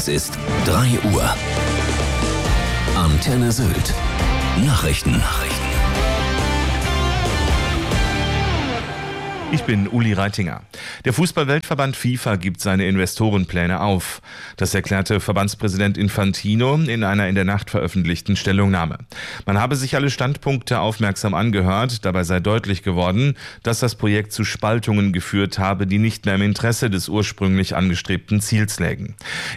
Es ist 3 Uhr. Antenne Sylt. Nachrichten. Ich bin Uli Reitinger. Der Fußball-Weltverband FIFA gibt seine Investorenpläne auf. Das erklärte Verbandspräsident Infantino in einer in der Nacht veröffentlichten Stellungnahme. Man habe sich alle Standpunkte aufmerksam angehört. Dabei sei deutlich geworden, dass das Projekt zu Spaltungen geführt habe, die nicht mehr im Interesse des ursprünglich angestrebten Ziels lägen.